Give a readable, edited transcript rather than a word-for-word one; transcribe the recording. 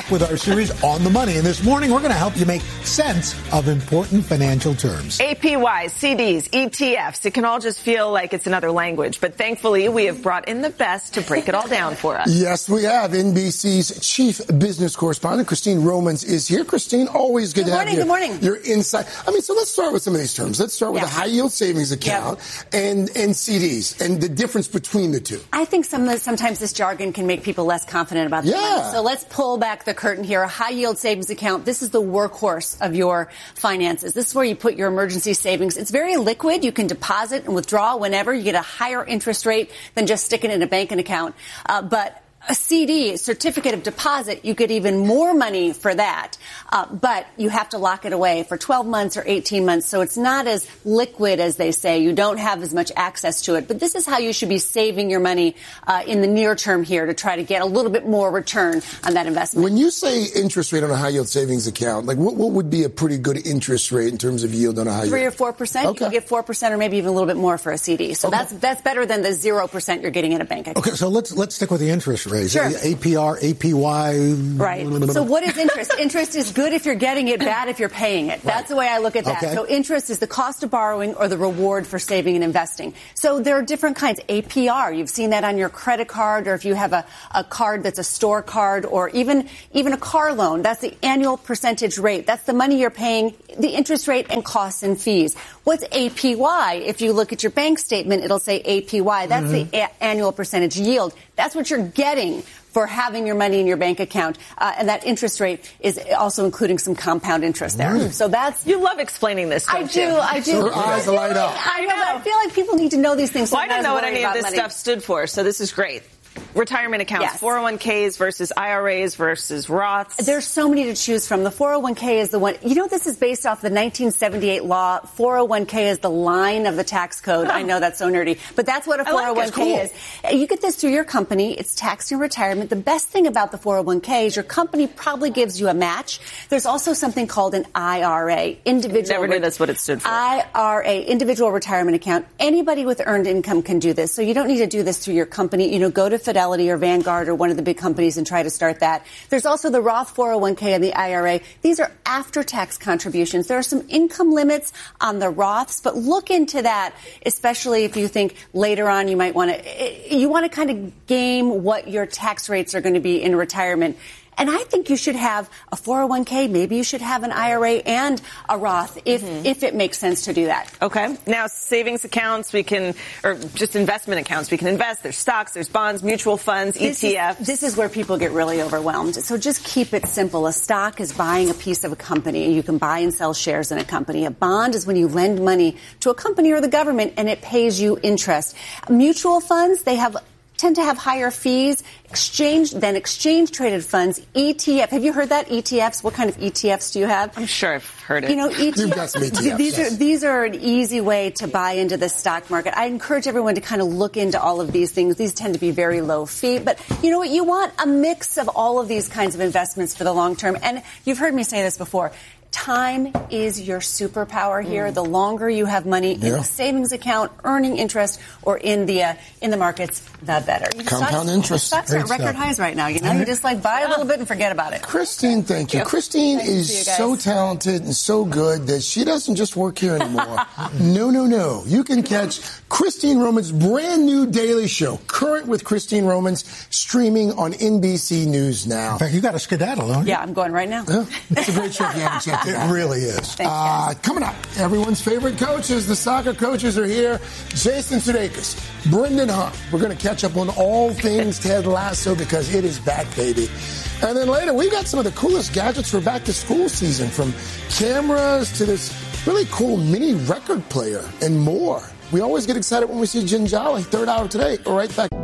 back with our series On the Money. And this morning, we're going to help you make sense of important financial terms. APYs, CDs, ETFs. It can all just feel like it's another language. But thankfully, we have brought in the best to break it all down for us. Yes, we have. NBC's chief business correspondent, Christine Romans, is here. Christine, always good to have you. Good morning. Your insight. So let's start with some of these terms. Let's start with the high-yield savings account and CDs and the difference between the two. I think sometimes this jargon can make people less confident about the money. So let's pull back the curtain here. A high-yield savings account, this is the workhorse of your finances. This is where you put your emergency savings. It's very liquid. You can deposit and withdraw whenever. You get a higher interest rate than just sticking it in a banking account. But a CD, certificate of deposit, you get even more money for that. But you have to lock it away for 12 months or 18 months. So it's not as liquid as they say. You don't have as much access to it. But this is how you should be saving your money in the near term here to try to get a little bit more return on that investment. When you say interest rate on a high yield savings account, like what would be a pretty good interest rate in terms of yield on a high yield? 3 or 4%. Okay. You can get 4% or maybe even a little bit more for a CD. So that's better than the 0% you're getting in a bank account. Okay, so let's stick with the interest rate. Sure. APR, APY. Right. So what is interest? Interest is good if you're getting it, bad if you're paying it. That's the way I look at that. Okay. So interest is the cost of borrowing or the reward for saving and investing. So there are different kinds. APR, you've seen that on your credit card, or if you have a card that's a store card, or even a car loan. That's the annual percentage rate. That's the money you're paying, the interest rate and costs and fees. What's APY? If you look at your bank statement, it'll say APY. That's the annual percentage yield. That's what you're getting for having your money in your bank account. And that interest rate is also including some compound interest there. So that's... You love explaining this, don't you? I do. Her eyes light up. I know, but I feel like people need to know these things. Well, I didn't know what any of this stuff stood for, so this is great. Retirement accounts, 401ks versus IRAs versus Roths. There's so many to choose from. The 401k is the one. You know, this is based off the 1978 law. 401k is the line of the tax code. I know that's so nerdy, but that's what a 401k is. You get this through your company. It's taxed in retirement. The best thing about the 401k is your company probably gives you a match. There's also something called an IRA, individual. Never knew that's what it stood for. IRA, individual retirement account. Anybody with earned income can do this. So you don't need to do this through your company. You know, go to Fidelity or Vanguard or one of the big companies and try to start that. There's also the Roth 401k and the IRA. These are after-tax contributions. There are some income limits on the Roths, but look into that, especially if you think later on you might want to kind of game what your tax rates are going to be in retirement. And I think you should have a 401k. Maybe you should have an IRA and a Roth if it makes sense to do that. Okay. Now, savings accounts, or just investment accounts, we can invest. There's stocks, there's bonds, mutual funds, ETFs. This is where people get really overwhelmed. So just keep it simple. A stock is buying a piece of a company. You can buy and sell shares in a company. A bond is when you lend money to a company or the government and it pays you interest. Mutual funds, tend to have higher fees exchange traded funds. ETF. Have you heard that? ETFs. What kind of ETFs do you have? I'm sure I've heard it. You know, ETFs. You've got some ETFs. These are an easy way to buy into the stock market. I encourage everyone to kind of look into all of these things. These tend to be very low fee, but you know what? You want a mix of all of these kinds of investments for the long term. And you've heard me say this before. Time is your superpower here. The longer you have money in a savings account, earning interest, or in the markets, the better. Compound interest. Stocks are at record highs right now. You know, you just buy a little bit and forget about it. Christine, thank you. Christine is so talented and so good that she doesn't just work here anymore. No. You can catch Christine Romans' brand new daily show, Current with Christine Romans, streaming on NBC News Now. In fact, you got a skedaddle, don't you? Yeah, I'm going right now. Yeah. It's a great show if you haven't checked it out. It really is. Thanks, coming up, everyone's favorite coaches, the soccer coaches are here. Jason Sudeikis, Brendan Hunt. We're going to catch up on all things Ted Lasso because it is back, baby. And then later, we've got some of the coolest gadgets for back-to-school season, from cameras to this really cool mini record player and more. We always get excited when we see Ginjali, third hour today. Right back.